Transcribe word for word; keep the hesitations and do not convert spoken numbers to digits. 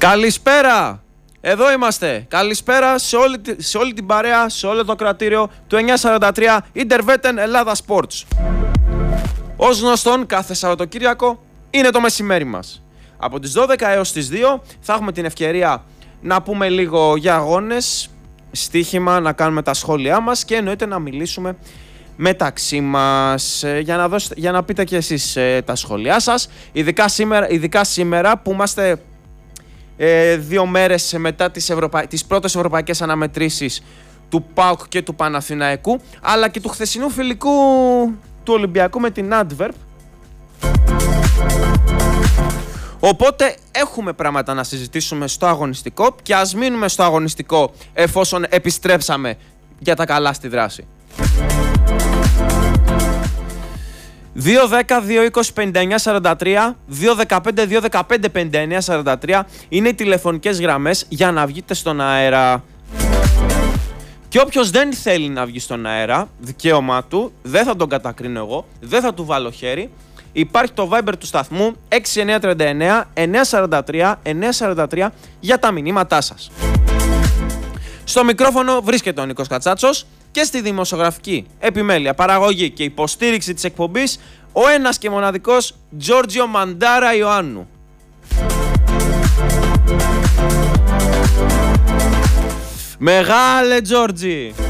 Καλησπέρα! Εδώ είμαστε. Καλησπέρα σε όλη, σε όλη την παρέα, σε όλο το κρατήριο του εννιακόσια σαράντα τρία Interwetten Ελλάδα Sports. Ως γνωστόν, κάθε Σαββατοκύριακο είναι το μεσημέρι μας. Από τις δώδεκα έως τις δύο θα έχουμε την ευκαιρία να πούμε λίγο για αγώνες, στοίχημα, να κάνουμε τα σχόλιά μας και εννοείται να μιλήσουμε μεταξύ μας για να, δώσετε, για να πείτε και εσείς ε, τα σχόλιά σας, ειδικά σήμερα, ειδικά σήμερα που είμαστε ε, δύο μέρες μετά τις, Ευρωπα... τις πρώτες ευρωπαϊκές αναμετρήσεις του ΠΑΟΚ και του Παναθηναϊκού, αλλά και του χθεσινού φιλικού του Ολυμπιακού με την Antwerp. Οπότε έχουμε πράγματα να συζητήσουμε στο αγωνιστικό και ας μείνουμε στο αγωνιστικό εφόσον επιστρέψαμε για τα καλά στη δράση. δύο δέκα δύο είκοσι πενήντα εννιά σαράντα τρία, δύο δεκαπέντε δύο δεκαπέντε πενήντα εννιά σαράντα τρία είναι οι τηλεφωνικές γραμμές για να βγείτε στον αέρα. Και όποιος δεν θέλει να βγει στον αέρα, δικαίωμά του, δεν θα τον κατακρίνω εγώ, δεν θα του βάλω χέρι. Υπάρχει το Viber του σταθμού έξι εννιά τρία εννιά εννιά σαράντα τρία εννιά σαράντα τρία για τα μηνύματά σας. Στο μικρόφωνο βρίσκεται ο Νίκος Κατσάτσος και στη δημοσιογραφική επιμέλεια, παραγωγή και υποστήριξη της εκπομπής ο ένας και μοναδικός Τζόρτζιο Μαντάρα Ιωάννου. Μεγάλε Τζόρτζι!